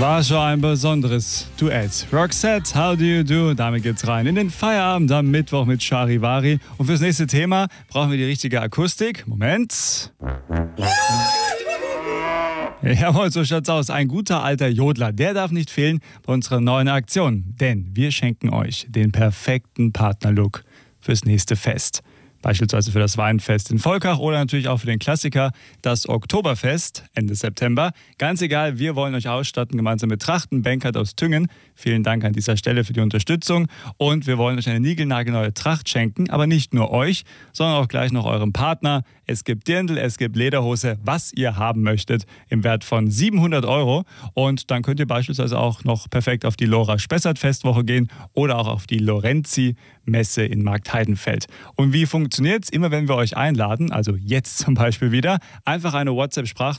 War schon ein besonderes Duett. Roxette, How Do You Do? Damit geht's rein in den Feierabend am Mittwoch mit Charivari. Und fürs nächste Thema brauchen wir die richtige Akustik. Moment. Jawohl, so schaut's aus. Ein guter alter Jodler, der darf nicht fehlen bei unserer neuen Aktion. Denn wir schenken euch den perfekten Partnerlook fürs nächste Fest. Beispielsweise für das Weinfest in Volkach oder natürlich auch für den Klassiker, das Oktoberfest Ende September. Ganz egal, wir wollen euch ausstatten, gemeinsam mit Trachten Bankert aus Thüngen. Vielen Dank an dieser Stelle für die Unterstützung. Und wir wollen euch eine niegelnagelneue Tracht schenken, aber nicht nur euch, sondern auch gleich noch eurem Partner. Es gibt Dirndl, es gibt Lederhose, was ihr haben möchtet, im Wert von 700 €. Und dann könnt ihr beispielsweise auch noch perfekt auf die Lora Spessart-Festwoche gehen oder auch auf die Lorenzi-Messe in Marktheidenfeld. Und wie funktioniert es? Immer wenn wir euch einladen, also jetzt zum Beispiel wieder, einfach eine WhatsApp-Sprachnachricht